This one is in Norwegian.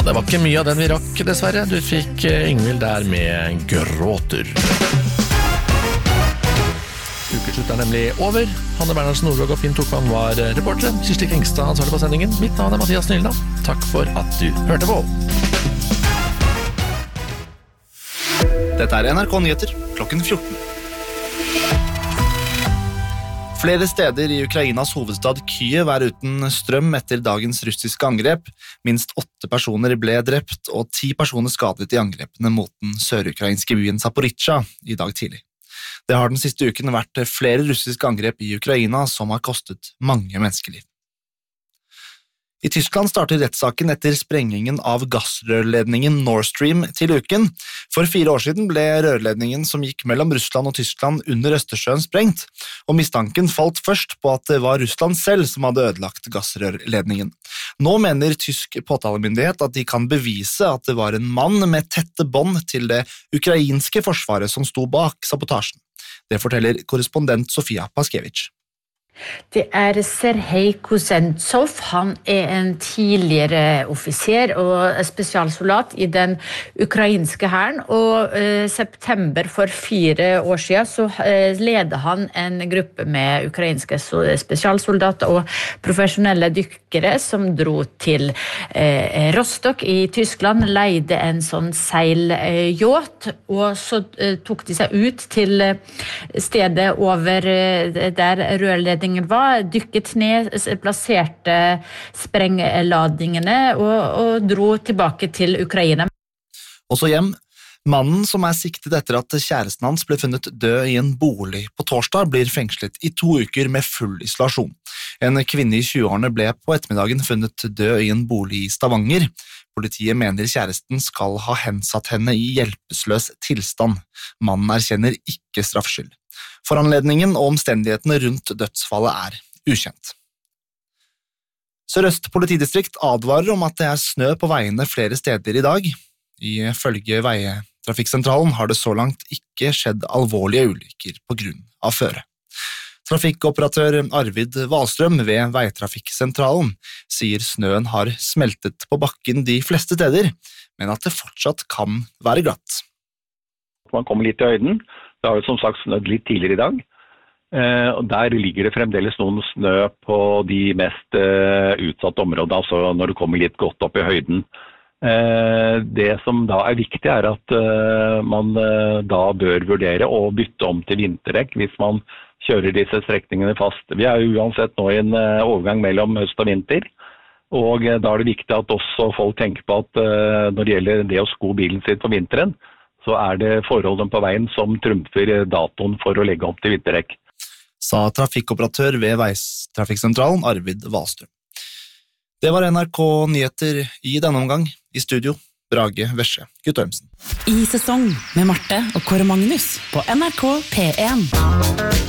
Det var ikke mye av den vi rakk, dessverre. Du fikk Ingvild der med Gråter. Ukeslutt nemlig over. Hanne Bernhardsen Nordvåg og Finn Tokmann var reportere. Kirsti Kringstad ansvarlig på sendingen. Mitt navn Mathias Nylda. Takk for at du hørte på. Dette NRK Nyheter, klokken 14. Flere steder i Ukrainas hovedstad Kyiv uten strøm etter dagens russiske angrep. Minst 8 personer ble drept og 10 personer skadet i angrepene mot den sørukrainske byen Zaporizjzja i dag tidlig. Det har den siste uken vært flere russiske angrep i Ukraina som har kostet mange menneskeliv. I Tyskland starter rettssaken etter sprengingen av gassrørledningen Nord Stream til uken. For 4 år siden ble rørledningen som gikk mellom Russland og Tyskland under Østersjøen sprengt, og mistanken falt først på at det var Russland selv som hadde ødelagt gassrørledningen. Nå mener tysk påtalemyndighet at de kan bevise at det var en mann med tette bånd til det ukrainske forsvaret som sto bak sabotasjen. Det forteller korrespondent Sofia Paskevich. Det Serhej Kuznetsov. Han en tidligere offiser og spesialsoldat i den ukrainske hæren, og september for 4 år siden så ledet han en gruppe med ukrainske spesialsoldater og profesjonelle dykkere som dro til Rostock i Tyskland, leide en sånn seilyacht, og så tok de seg ut til stedet over der rørledningen var, dykket ned, plasserte sprengladningene og dro tilbake til Ukraina. Også hjem. Mannen som siktet etter at kjæresten hans ble funnet død i en bolig på torsdag, blir fengslet i 2 uker med full isolasjon. En kvinne i 20-årene ble på ettermiddagen funnet død i en bolig i Stavanger. Politiet mener kjæresten skal ha hensatt henne i hjelpeløs tilstand. Mannen erkjenner ikke straffskyld. Foranledningen og omstendighetene rundt dødsfallet ukjent. Sør-Øst politidistrikt advarer om at det snø på veiene flere steder i dag. Ifølge Veitrafikksentralen har det så langt ikke skjedd alvorlige ulykker på grunn av føre. Trafikkoperatør Arvid Wahlstrøm ved Veitrafikksentralen sier snøen har smeltet på bakken de fleste steder, men at det fortsatt kan være glatt. Man kommer litt i høyden. Det har jo som sagt snødd litt tidligere i dag, og der ligger det fremdeles noen snø på de mest utsatte områdene, altså når du kommer litt godt opp i høyden. Det som da viktig at man da bør vurdere å bytte om til vinterdekk hvis man kjører disse strekningene fast. Vi jo uansett nå i en overgang mellom høst og vinter, og da det viktig at også folk tenker på at når det gjelder det å sko bilen sin på vinteren, så det forholdene på veien som trumfer datoen for å legge opp til vinterdekk. Sa trafikkoperatør ved Veitrafikksentralen Arvid Wahlstrøm. Det var NRK Nyheter i denne omgang. I studio, Brage Vesje Guttormsen. I sesong med Marte og Kåre Magnus på NRK P1.